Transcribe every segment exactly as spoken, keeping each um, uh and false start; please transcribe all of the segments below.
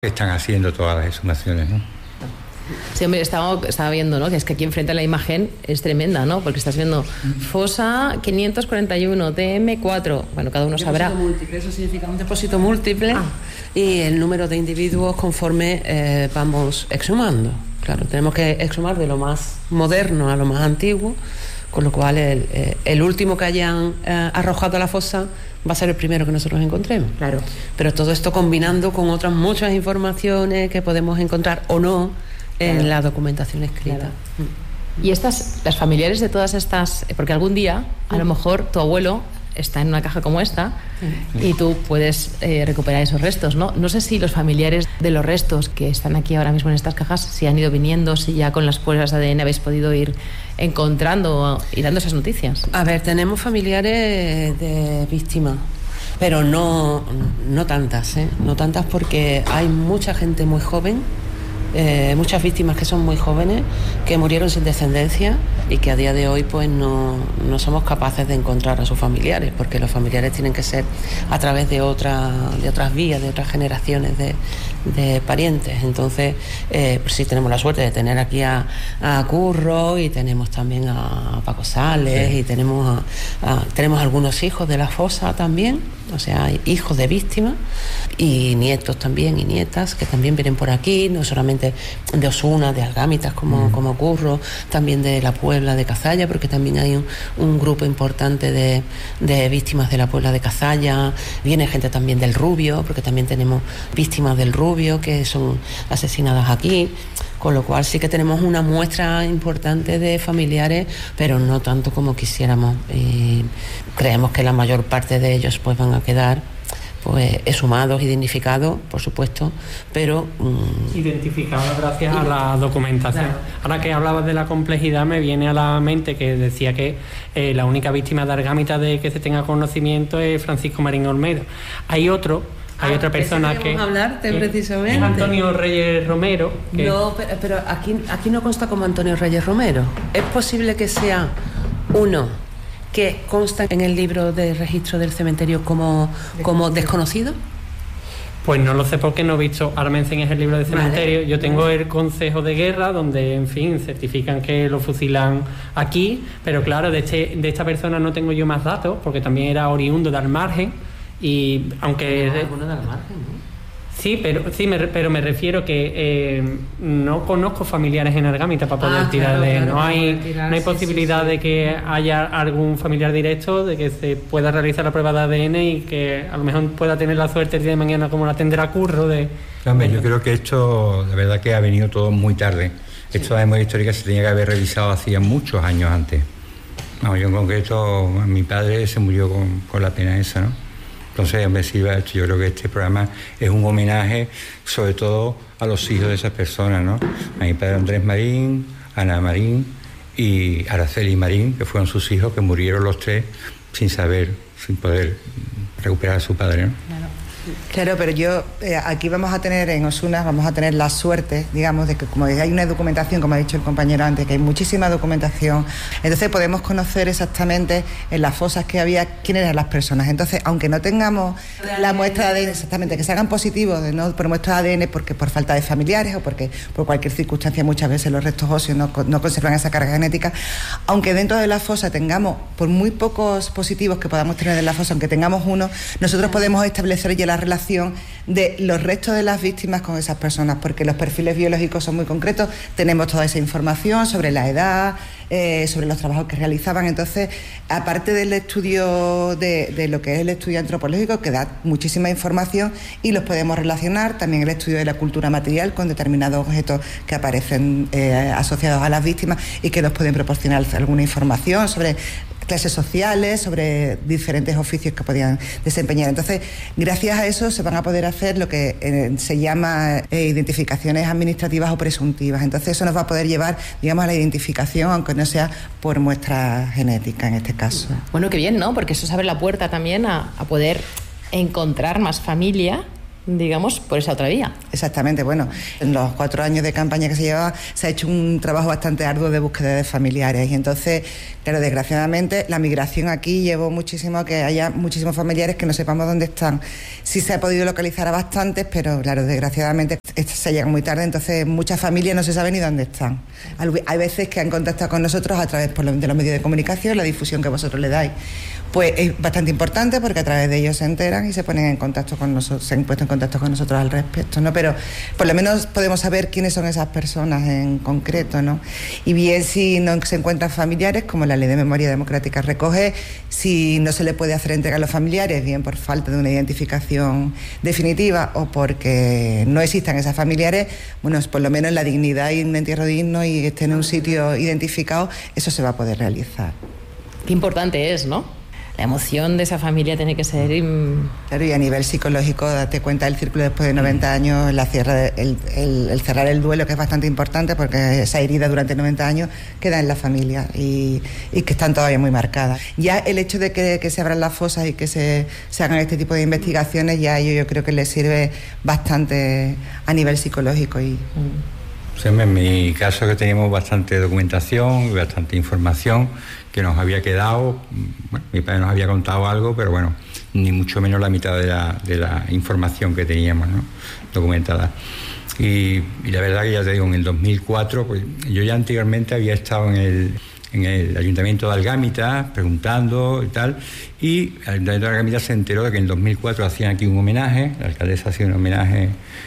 Están haciendo todas las exhumaciones, ¿no? Sí, hombre, estaba, estaba viendo, ¿no? Que es que aquí enfrente la imagen es tremenda, ¿no? Porque estás viendo fosa quinientos cuarenta y uno, T M cuatro. Bueno, cada uno sabrá. Depósito múltiple, eso significa un depósito múltiple ah. y el número de individuos conforme eh, vamos exhumando. Claro, tenemos que exhumar de lo más moderno a lo más antiguo, con lo cual el, eh, el último que hayan eh, arrojado a la fosa va a ser el primero que nosotros encontremos. Claro. Pero todo esto combinando con otras muchas informaciones que podemos encontrar o no en claro. la documentación escrita. Claro. Y estas, las familiares de todas estas, porque algún día a lo mejor tu abuelo está en una caja como esta y tú puedes eh, recuperar esos restos, ¿no? No sé si los familiares de los restos que están aquí ahora mismo en estas cajas, si han ido viniendo, si ya con las pruebas de A D N habéis podido ir encontrando y dando esas noticias. A ver, tenemos familiares de víctimas, pero no, no tantas, ¿eh? No tantas porque hay mucha gente muy joven. Eh, muchas víctimas que son muy jóvenes, que murieron sin descendencia y que a día de hoy pues no, no somos capaces de encontrar a sus familiares, porque los familiares tienen que ser a través de, otra, de otras vías, de otras generaciones de, de parientes. Entonces, eh, pues sí tenemos la suerte de tener aquí a, a Curro y tenemos también a Paco Sales, sí. y tenemos, a, a, tenemos algunos hijos de la fosa también, o sea, hijos de víctimas y nietos también y nietas que también vienen por aquí, no solamente de Osuna, de Algámitas como, mm. como Curro, también de la Puebla de Cazalla, porque también hay un, un grupo importante de, de víctimas de la Puebla de Cazalla. Viene gente también del Rubio, porque también tenemos víctimas del Rubio que son asesinadas aquí, con lo cual sí que tenemos una muestra importante de familiares, pero no tanto como quisiéramos, y creemos que la mayor parte de ellos pues van a quedar pues exhumados y dignificados, por supuesto, pero mmm... identificados gracias a la documentación. Claro. Ahora que hablabas de la complejidad, me viene a la mente que decía que eh, la única víctima de Argámita de que se tenga conocimiento es Francisco Marín Olmedo. Hay otro Hay ah, otra persona que... hablarte precisamente. Es Antonio Reyes Romero. Que... No, pero, pero aquí, aquí no consta como Antonio Reyes Romero. ¿Es posible que sea uno que consta en el libro de registro del cementerio como, como desconocido? Pues no lo sé porque no he visto. Ahora me enseñas el libro de cementerio. Vale. Yo tengo el consejo de guerra donde, en fin, certifican que lo fusilan aquí, pero claro, de, este, de esta persona no tengo yo más datos porque también era oriundo de Almargen. Y aunque ah, bueno, de Almargen, ¿no? Sí, pero sí, me, pero me refiero que eh, no conozco familiares en Argámita para poder ah, tirar claro, de claro, no hay tirar, no hay sí, posibilidad sí, sí. de que haya algún familiar directo, de que se pueda realizar la prueba de A D N y que a lo mejor pueda tener la suerte el día de mañana como la tendrá Curro de... Hombre, yo creo que esto, la verdad que ha venido todo muy tarde. Sí. Esto de memoria histórica se tenía que haber revisado hacía muchos años antes. No, yo en concreto, mi padre se murió con, con la pena esa, ¿no? Entonces, en vez de yo creo que este programa es un homenaje sobre todo a los hijos de esas personas, ¿no? A mi padre Andrés Marín, Ana Marín y Araceli Marín, que fueron sus hijos, que murieron los tres sin saber, sin poder recuperar a su padre, ¿no? Claro. Claro, pero yo eh, aquí vamos a tener en Osuna, vamos a tener la suerte, digamos, de que como hay una documentación, como ha dicho el compañero antes, que hay muchísima documentación, entonces podemos conocer exactamente en las fosas que había quiénes eran las personas. Entonces, aunque no tengamos la muestra de A D N, exactamente, que salgan positivos de no por muestra de A D N porque por falta de familiares o porque por cualquier circunstancia muchas veces los restos óseos no, no conservan esa carga genética, aunque dentro de la fosa tengamos, por muy pocos positivos que podamos tener en la fosa, aunque tengamos uno, nosotros podemos establecer ya la relación de los restos de las víctimas con esas personas, porque los perfiles biológicos son muy concretos, tenemos toda esa información sobre la edad, eh, sobre los trabajos que realizaban. Entonces, aparte del estudio de, de lo que es el estudio antropológico, que da muchísima información y los podemos relacionar, también el estudio de la cultura material con determinados objetos que aparecen eh, asociados a las víctimas y que nos pueden proporcionar alguna información sobre clases sociales, sobre diferentes oficios que podían desempeñar. Entonces, gracias a eso se van a poder hacer lo que eh, se llama eh, identificaciones administrativas o presuntivas. Entonces, eso nos va a poder llevar, digamos, a la identificación, aunque no sea por muestra genética en este caso. Bueno, qué bien, ¿no? Porque eso se abre la puerta también a, a poder encontrar más familia digamos, por esa otra vía. Exactamente, bueno, en los cuatro años de campaña que se llevaba se ha hecho un trabajo bastante arduo de búsqueda de familiares y entonces, claro, desgraciadamente la migración aquí llevó muchísimo a que haya muchísimos familiares que no sepamos dónde están. Sí se ha podido localizar a bastantes, pero claro, desgraciadamente se llega muy tarde, entonces muchas familias no se saben ni dónde están. Hay veces que han contactado con nosotros a través de los medios de comunicación, la difusión que vosotros le dais. Pues es bastante importante porque a través de ellos se enteran y se ponen en contacto con nosotros, se han puesto en contacto con nosotros al respecto, ¿no? Pero por lo menos podemos saber quiénes son esas personas en concreto, ¿no? Y bien si no se encuentran familiares, como la Ley de Memoria Democrática recoge, si no se le puede hacer entrega a los familiares, bien por falta de una identificación definitiva o porque no existan esas familiares, bueno, por lo menos la dignidad y un entierro digno y que esté en un sitio identificado, eso se va a poder realizar. Qué importante es, ¿no? La emoción de esa familia tiene que ser... Claro, y a nivel psicológico, date cuenta del círculo después de noventa años, la cierra, el, el, el cerrar el duelo, que es bastante importante porque esa herida durante noventa años queda en la familia y, y que están todavía muy marcadas. Ya el hecho de que, que se abran las fosas y que se, se hagan este tipo de investigaciones, ya yo, yo creo que les sirve bastante a nivel psicológico. Y... Sí, en mi caso que teníamos bastante documentación y bastante información que nos había quedado, bueno, mi padre nos había contado algo, pero bueno, ni mucho menos la mitad de la, de la información que teníamos, ¿no?, documentada. Y, y la verdad que ya te digo, en el dos mil cuatro, pues yo ya anteriormente había estado en el, en el Ayuntamiento de Algámita preguntando y tal, y el Ayuntamiento de Algámita se enteró de que en el dos mil cuatro hacían aquí un homenaje, la alcaldesa hacía un homenaje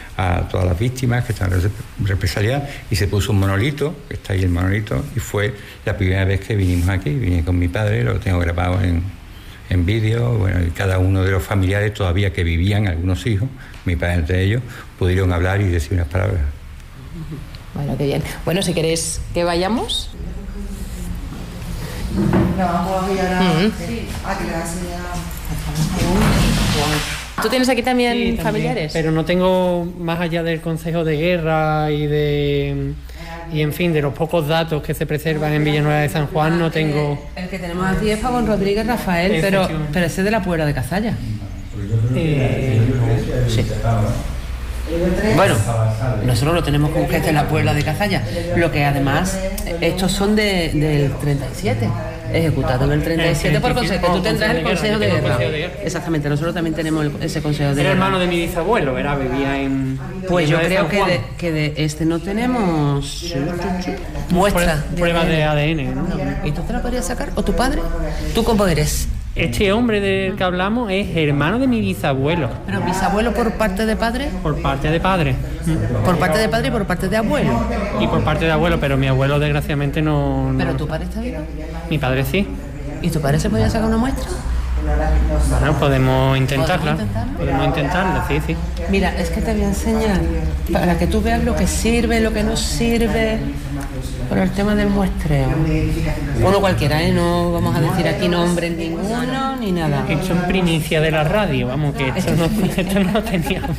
a todas las víctimas que están represaliadas y se puso un monolito, que está ahí el monolito, y fue la primera vez que vinimos aquí. Vine con mi padre, lo tengo grabado en, en vídeo, bueno, y cada uno de los familiares todavía que vivían, algunos hijos, mi padre entre ellos, pudieron hablar y decir unas palabras. Bueno, qué bien. Bueno, si queréis que vayamos... No, vamos a ir ahora. Mm-hmm. Ah, que le vas a enseñar. ¿Tú tienes aquí también, sí, también familiares? Pero no tengo, más allá del Consejo de Guerra y de y en fin, de los pocos datos que se preservan en Villanueva de San Juan, no tengo... El que tenemos aquí es Pabón Rodríguez Rafael, pero, pero ese es de la Puebla de Cazalla. Eh, sí. Bueno, nosotros lo tenemos como que es de la Puebla de Cazalla, lo que además, estos son de, del treinta y siete, ejecutado en el treinta y siete por consejo, tú tendrás el Consejo de Guerra. Exactamente, nosotros también tenemos ese Consejo de Guerra. Era hermano de mi bisabuelo, ¿verdad? Vivía en... Pues yo creo que de, que de este no tenemos muestra. Pruebas de A D N, ¿no? ¿Y tú te la podrías sacar? ¿O tu padre? ¿Tú cómo eres? Este hombre del que hablamos es hermano de mi bisabuelo. ¿Pero bisabuelo por parte de padre? Por parte de padre. Por parte de padre y por parte de abuelo. Y por parte de abuelo, pero mi abuelo desgraciadamente no... no... ¿Pero tu padre está vivo? Mi padre sí. ¿Y tu padre se podía sacar una muestra? Bueno, podemos intentarla. ¿Podemos intentarlo? Podemos intentarla, sí, sí. Mira, es que te voy a enseñar para que tú veas lo que sirve, lo que no sirve por el tema del muestreo. Uno cualquiera, ¿eh? No vamos a decir aquí nombres ninguno ni nada. Esto en primicia de la radio, vamos, que esto no, esto no lo teníamos.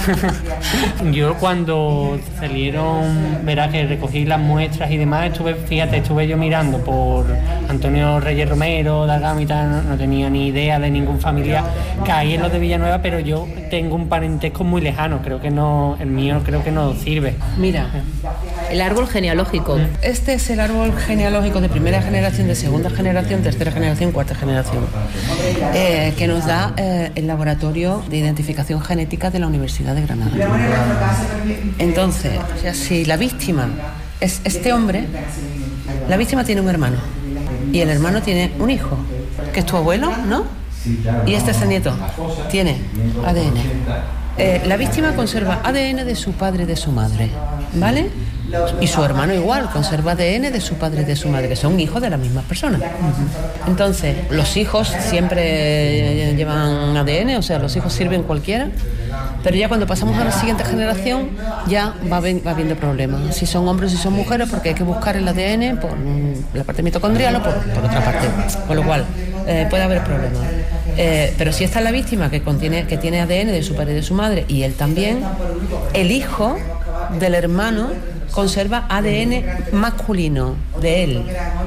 Yo cuando salieron, verás que recogí las muestras y demás, estuve, fíjate, estuve yo mirando por Antonio Reyes Romero, de Algámita, no, no tenía ni idea de ningún familiar. Caí en los de Villanueva, pero yo tengo un parentesco muy lejano, creo que no, el mío creo que no sirve. Mira, el árbol genealógico. Este es el árbol genealógico de primera generación, de segunda generación, tercera generación, cuarta generación, eh, que nos da eh, el Laboratorio de Identificación Genética de la Universidad de Granada. Entonces, o sea, si la víctima es este hombre, la víctima tiene un hermano y el hermano tiene un hijo, que es tu abuelo, ¿no? Y este es el nieto, tiene A D N. Eh, la víctima conserva A D N de su padre y de su madre, ¿vale? Y su hermano igual, conserva A D N de su padre y de su madre, que son hijos de las mismas personas. Entonces, los hijos siempre llevan A D N, o sea, los hijos sirven cualquiera, pero ya cuando pasamos a la siguiente generación, ya va, va habiendo problemas. Si son hombres, si son mujeres, porque hay que buscar el A D N por la parte mitocondrial o por, por otra parte. Con lo cual, eh, puede haber problemas. Eh, pero si esta es la víctima que, contiene, que tiene A D N de su padre y de su madre, y él también, el hijo del hermano conserva A D N masculino de él,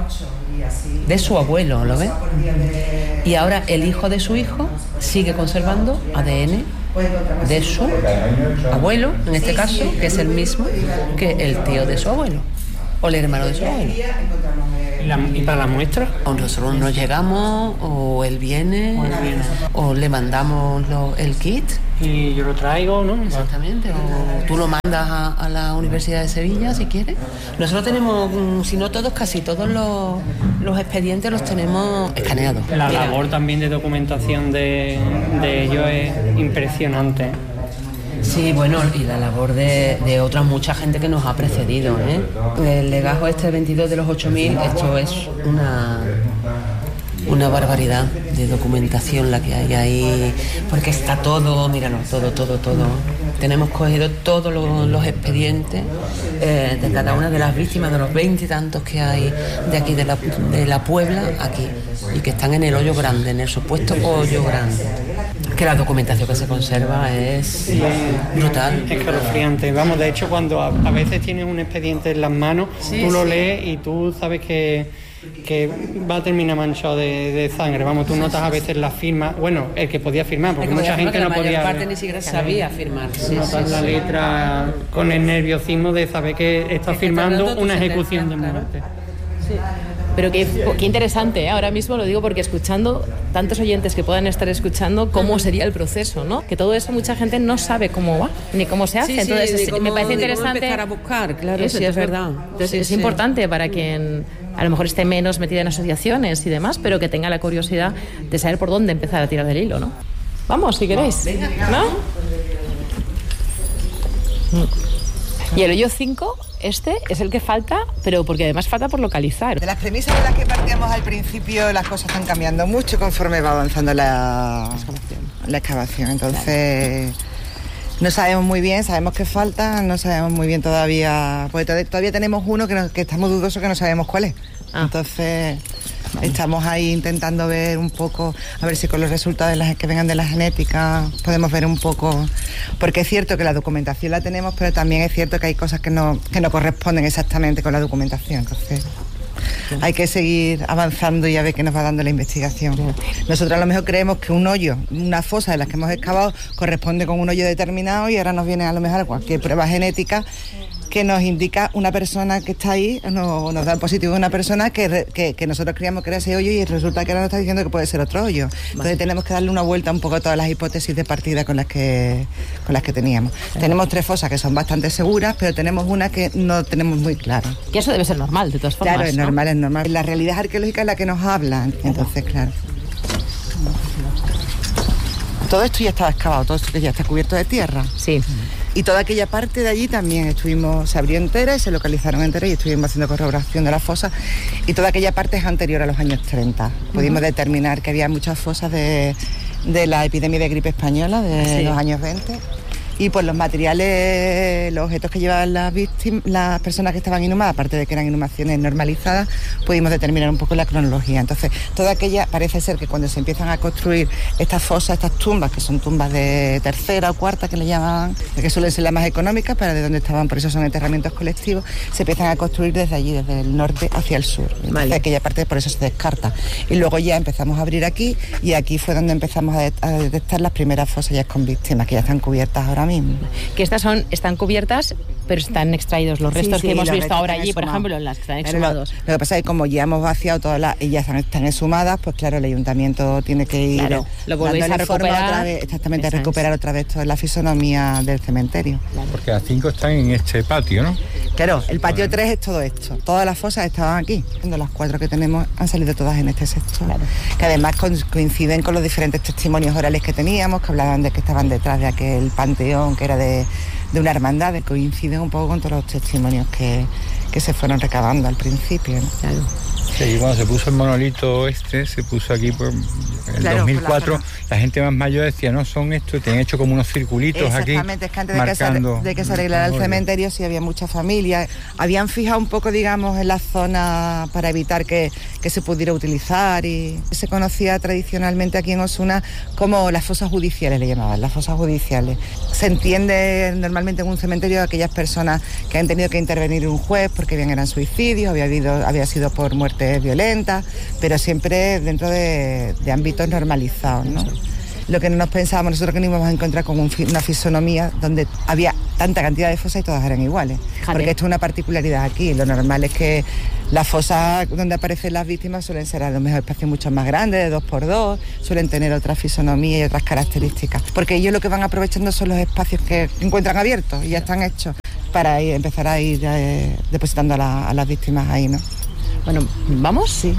de su abuelo, ¿lo ves? Y ahora el hijo de su hijo sigue conservando A D N de su abuelo, en este caso, que es el mismo que el tío de su abuelo o el hermano de su abuelo. ¿Y, la, ¿Y para la muestra? O nosotros nos llegamos, o él viene, o, él viene. o le mandamos lo, el kit. Y yo lo traigo, ¿no? Exactamente, o tú lo mandas a, a la Universidad de Sevilla si quieres. Nosotros tenemos, si no todos, casi todos los, los expedientes los tenemos escaneados. La Mira. labor también de documentación de, de ellos es impresionante. Sí, bueno, y la labor de, de otra mucha gente que nos ha precedido, ¿eh? El legajo este veintidós de los ocho mil, esto es una... una barbaridad de documentación la que hay ahí, porque está todo, míralo, todo, todo, todo. Tenemos cogido todos los, los expedientes eh, de cada una de las víctimas, de los veintitantos que hay de aquí, de la, de la Puebla, aquí, y que están en el hoyo grande, en el supuesto hoyo grande. Que la documentación que se conserva es brutal. Es escalofriante. Vamos, de hecho, cuando a, a veces tienes un expediente en las manos, sí, tú lo sí. lees y tú sabes que... que va a terminar manchado de, de sangre. Vamos, tú notas a veces la firma, bueno, el que podía firmar, porque mucha gente no podía... La parte ni siquiera sabía firmar. Sí, notas sí, la sí. letra con el nerviosismo de saber que estás firmando una ejecución de muerte. Sí. Pero qué, qué interesante, ¿eh? Ahora mismo lo digo porque escuchando, tantos oyentes que puedan estar escuchando, cómo sería el proceso, ¿no? Que todo eso mucha gente no sabe cómo va, ni cómo se hace. Sí, sí, entonces cómo, me parece interesante empezar a buscar, claro, eso, sí, es verdad. Entonces sí, es sí. importante para quien a lo mejor esté menos metida en asociaciones y demás, pero que tenga la curiosidad de saber por dónde empezar a tirar del hilo, ¿no? Vamos, si queréis, ¿no? Y el hoyo cinco, este es el que falta, pero porque además falta por localizar. De las premisas de las que partíamos al principio, las cosas están cambiando mucho conforme va avanzando la, la excavación. La excavación. Entonces, no sabemos muy bien, sabemos que falta, no sabemos muy bien todavía, porque todavía tenemos uno que, nos, que estamos dudosos que no sabemos cuál es. Ah. Entonces, vale. Estamos ahí intentando ver un poco, a ver si con los resultados de las, que vengan de la genética podemos ver un poco, porque es cierto que la documentación la tenemos, pero también es cierto que hay cosas que no, que no corresponden exactamente con la documentación. Entonces, hay que seguir avanzando y a ver qué nos va dando la investigación. Nosotros a lo mejor creemos que un hoyo, una fosa de las que hemos excavado, corresponde con un hoyo determinado y ahora nos viene a lo mejor cualquier prueba genética que nos indica una persona que está ahí, no, nos da el positivo de una persona que, que, que nosotros creíamos que era ese hoyo y resulta que ahora nos está diciendo que puede ser otro hoyo. Entonces vale. tenemos que darle una vuelta un poco a todas las hipótesis de partida con las que, con las que teníamos. Claro. Tenemos tres fosas que son bastante seguras, pero tenemos una que no tenemos muy clara. Que eso debe ser normal, de todas formas. Claro, es ¿no? normal, es normal. La realidad arqueológica es la que nos habla, entonces, claro. Todo esto ya estaba excavado, todo esto que ya está cubierto de tierra. Sí. Y toda aquella parte de allí también estuvimos, se abrió entera y se localizaron enteras y estuvimos haciendo corroboración de las fosas. Y toda aquella parte es anterior a los años treinta. Pudimos uh-huh. determinar que había muchas fosas de, de la epidemia de gripe española de sí. los años veinte. Y pues los materiales, los objetos que llevaban las víctimas, las personas que estaban inhumadas, aparte de que eran inhumaciones normalizadas, pudimos determinar un poco la cronología. Entonces, toda aquella, parece ser que cuando se empiezan a construir estas fosas, estas tumbas, que son tumbas de tercera o cuarta, que le llaman, que suelen ser las más económicas, para de donde estaban, por eso son enterramientos colectivos, se empiezan a construir desde allí, desde el norte hacia el sur. Entonces, vale. aquella parte por eso se descarta. Y luego ya empezamos a abrir aquí, y aquí fue donde empezamos a, de- a detectar las primeras fosas ya con víctimas, que ya están cubiertas ahora mismo. Que estas son, están cubiertas, pero están extraídos los restos sí, sí, que hemos visto ahora allí, por ejemplo, en las que están exhumados. Lo, lo que pasa es que como ya hemos vaciado todas las y ya están, están exhumadas, pues claro, el ayuntamiento tiene que ir claro, lo volvéis a recuperar otra vez, exactamente, a recuperar otra vez toda la fisonomía del cementerio. Claro. Porque las cinco están en este patio, ¿no? Claro, el patio tres es todo esto. Todas las fosas estaban aquí. Las cuatro que tenemos han salido todas en este sector. Claro. Que además coinciden con los diferentes testimonios orales que teníamos, que hablaban de que estaban detrás de aquel panteón que era de, de una hermandad, que coinciden un poco con todos los testimonios que, que se fueron recabando al principio, ¿no? Claro. Sí, cuando se puso el monolito este, se puso aquí por en el claro, dos mil cuatro, la, la gente más mayor decía, no, son estos, tenían hecho como unos circulitos aquí. Exactamente, es que antes de que, se, de que se arreglara el cementerio sí había muchas familias. Habían fijado un poco, digamos, en la zona para evitar que, que se pudiera utilizar y se conocía tradicionalmente aquí en Osuna como las fosas judiciales, le llamaban, las fosas judiciales. Se entiende normalmente en un cementerio aquellas personas que han tenido que intervenir un juez porque bien eran suicidios, había, habido, había sido por muerte violentas, pero siempre dentro de, de ámbitos normalizados, ¿no? lo que no nos pensábamos nosotros que no íbamos a encontrar con un, una fisonomía donde había tanta cantidad de fosas y todas eran iguales. Fíjate. Porque esto es una particularidad aquí. Lo normal es que las fosas donde aparecen las víctimas suelen ser a lo mejor espacios mucho más grandes, de dos por dos, suelen tener otra fisonomía y otras características. Porque ellos lo que van aprovechando son los espacios que encuentran abiertos y ya están hechos para ir, empezar a ir eh, depositando a, la, a las víctimas ahí, ¿no? Bueno, ¿vamos? Sí.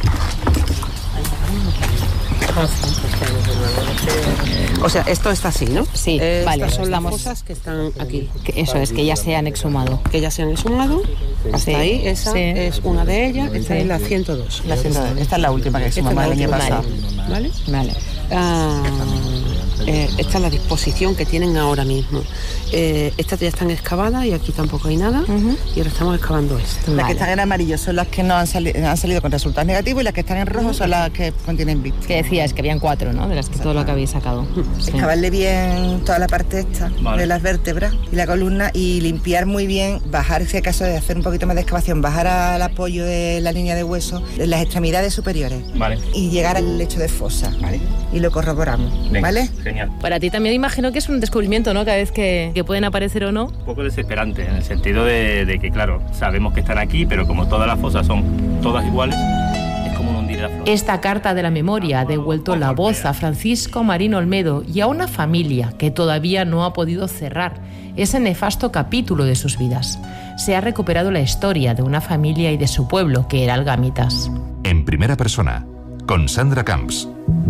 O sea, esto está así, ¿no? Sí, eh, vale. Estas son estamos... las fosas que están aquí. Que eso es, que ya se han exhumado. Que ya se han exhumado. Hasta sí, ahí, esa sí. es una de ellas. Esta sí. es la ciento dos. La ciento dos. Esta es la última que exhumamos el año pasado. ¿Vale? Vale. Ah, eh, esta es la disposición que tienen ahora mismo. Eh, estas ya están excavadas y aquí tampoco hay nada. Uh-huh. Y ahora estamos excavando esta. Las Vale. que están en amarillo son las que no han, sali- han salido con resultados negativos y las que están en rojo son las que contienen víctimas. Que decías que habían cuatro, ¿no? De las que todo lo que habéis sacado. Sí. Excavarle bien toda la parte esta vale. de las vértebras y la columna y limpiar muy bien, bajar, si acaso de hacer un poquito más de excavación, bajar al apoyo de la línea de hueso, en las extremidades superiores vale. y llegar al lecho de fosa. Vale. Y lo corroboramos, Venga, ¿vale? Genial. Para ti también imagino que es un descubrimiento, ¿no? Cada vez que, que pueden aparecer o no. Un poco desesperante, en el sentido de, de que, claro, sabemos que están aquí, pero como todas las fosas son todas iguales, es como un hundir la flor. Esta carta de la memoria ha devuelto la voz a Francisco Marín Olmedo y a una familia que todavía no ha podido cerrar ese nefasto capítulo de sus vidas. Se ha recuperado la historia de una familia y de su pueblo, que era Algamitas. En primera persona, con Sandra Camps.